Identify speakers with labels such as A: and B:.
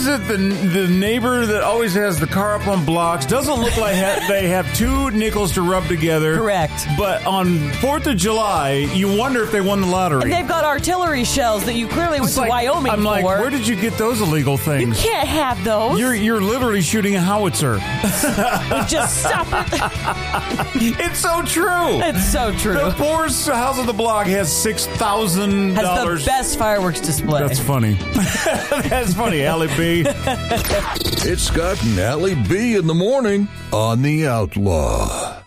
A: it the neighbor that always has the car up on blocks? Doesn't look like they have two nickels to rub together.
B: Correct.
A: But on 4th of July, you wonder if they won the lottery.
B: And they've got artillery shells that you clearly went to Wyoming
A: I'm like,
B: for.
A: where did you get those illegal things?
B: You can't have those.
A: You're literally shooting a howitzer.
B: Just stop it.
A: It's so true.
B: It's so true.
A: The poorest house on the block has $6,000.
B: Has the best fireworks display.
A: That's funny. That's funny, Allie B.
C: It's Scott and Allie B in the morning on The Outlaw.